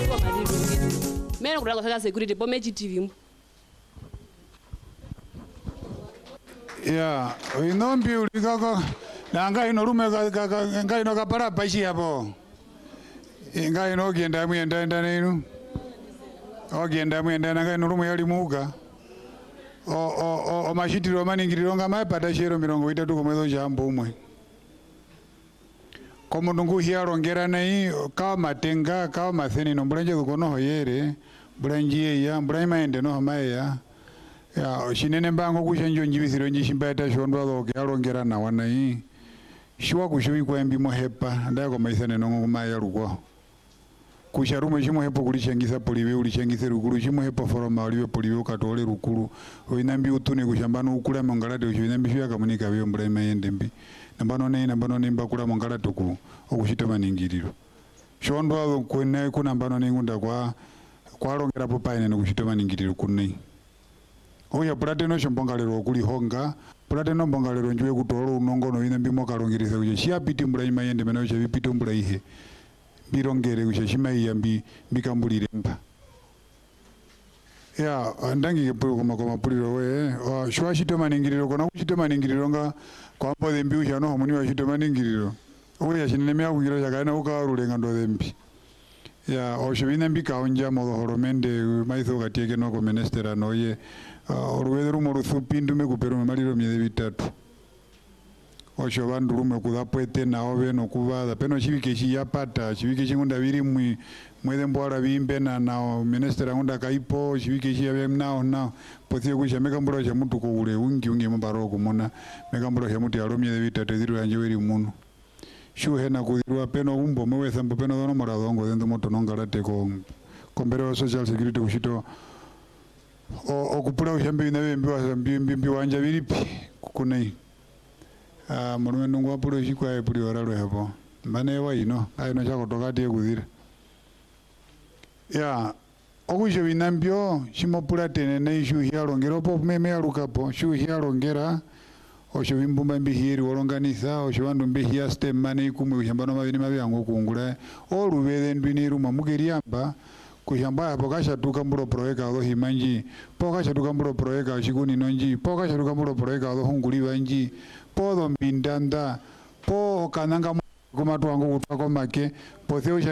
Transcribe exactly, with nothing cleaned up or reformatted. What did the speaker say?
kwa madini meno kutaka saka security po mechi T V mbo ya inombi ulikaka nanga ino rume ka ngai no kapara pashi hapo ngai no genda mwenda enda nenu ogenda mwenda nanga ino rume yali muga o o o mashitiro maningiriro ngama pata shero mirongo itatu kwa mwezi jambo umwe komo ndungu hiarongera nai ka matenga ka matheni no mbulanje kuno hoyere bulanjiye ya mbulai maende no hamaya ya shinene mbango kushenjo njibisiro njishimbata shondwa lo kyarongera na wanai shwa kushubi kwembi mohepa ndaya kwa maisane no kumaya ruko kusharume shimo hepo kulishengisa poliwe ulishengise rukuru shimo hepo foroma oliwe poliwe ukatole rukuru oinambi utune kushambano ukula mongalate ushibinambi shwa kamunika biyo mbulai maende mbi nambano ne nambano ne mbakula mongalate ku okushita maningiriro shondwa lo kwene kuna mbano ne ngunda kwa kwa rongera popaine no kushita maningiriro kunai oya pulate no shombongalero kuli honga pulate no mbongalero njwe kutolo unongono ina mbimo kalongirisa kuje shia piti mbulai mayende mena uche vipito mbulai he birongere kuje shima iyambi mbikambulire mba ya ndangi kepulu koma koma puliro we shwa shito maningiriro kona kushito maningiriro nga kwa mpo dhembi usha no homoni wa shito maningiriro oya shinemea kukiro chakaina uka rulenga ndo dhembi ya oshibina mbika onja modo horomende maizo gatieke no ko ministera no ye orwede rumo rusupindu me kupero maliro miezi bitatu osho bandu rumo kudapwete na ove no kubada peno chibike chiyapata chibike chingunda biri mwi mwede mbora bimbe na na ministera ngunda kaipo chibike chiyabe nao nao pothie kusha mekambura cha mutu ko ule ungi ungi mbaro kumona mekambura cha mutu yaro miezi bitatu ziru anje weri muno shuhe na kudirwa peno umbo mwe sambo peno dono moradongo dentro moto nongalate con kombero social security kushito o okupura ushambi na bembi wa bimbi bimbi wanja biripi kunai ah murume nungu apuro shikwa e puri oralo hapo mane wa ino ai no chako tokati ekudira ya okusho binambyo shimo pura tene na ishu hialongera po meme alukapo shu hialongera osho bimbumba mbihiri wolonganisa osho bandu mbihia stem mane kumwe kushambano mabini mabyango kungula olubele ndwini ruma mugeriamba kushamba hapo kasha tukamburo proeka alo himanji po kasha tukamburo proeka shikuni nonji po kasha tukamburo proeka alo hunguli banji po do mbindanda po kananga kumatwango kutako make po theo